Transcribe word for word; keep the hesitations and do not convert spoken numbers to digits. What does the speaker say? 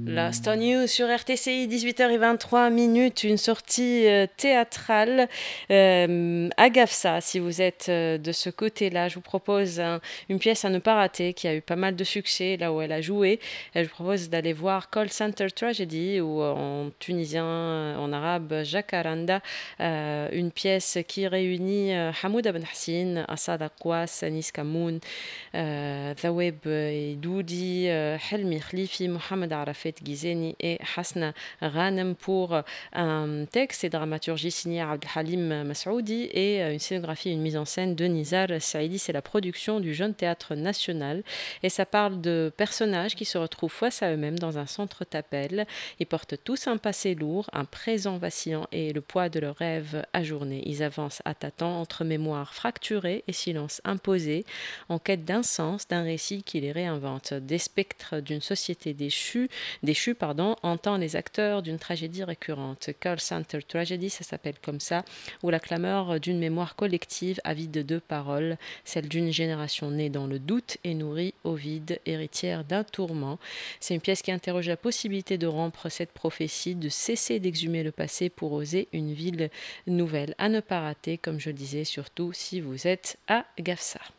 La Star News sur R T C I, dix-huit heures vingt-trois minutes, une sortie euh, théâtrale euh, à Gafsa. Si vous êtes euh, de ce côté-là, je vous propose un- une pièce à ne pas rater qui a eu pas mal de succès là où elle a joué. Et je vous propose d'aller voir Call Center Tragedy ou euh, en tunisien, euh, en arabe, Jacaranda, euh, une pièce qui réunit euh, Hamouda Ben Hassin, Assad Akwas, Anis Kamoun, euh, Thaweb Doudi, euh, Helmi Khlifi, Mohamed Arafet Gizeni et Hasna Ghanem pour euh, un texte et dramaturgie signé Abdelhalim Masoudi et euh, une scénographie et une mise en scène de Nizar Saïdi. C'est la production du Jeune Théâtre National et ça parle de personnages qui se retrouvent face à eux-mêmes dans un centre d'appel. Ils portent tous un passé lourd, un présent vacillant et le poids de leurs rêves ajournés. Ils avancent à tâtons entre mémoire fracturée et silence imposé, en quête d'un sens, d'un récit qui les réinvente. Des spectres d'une société déchue, déchue pardon, entend les acteurs d'une tragédie récurrente. Call Center Tragedy, ça s'appelle comme ça, ou la clameur d'une mémoire collective avide de deux paroles, celle d'une génération née dans le doute et nourrie au vide, héritière d'un tourment. C'est une pièce qui interroge la possibilité de rompre cette prophétie, de cesser d'exhumer le passé pour oser une ville nouvelle. À ne pas rater, comme je le disais, surtout si vous êtes à Gafsa.